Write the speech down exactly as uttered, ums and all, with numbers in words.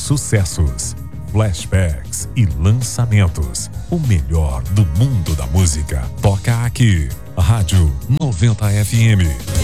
sucessos, flashbacks e lançamentos. O melhor do mundo da música toca aqui. Rádio noventa F M.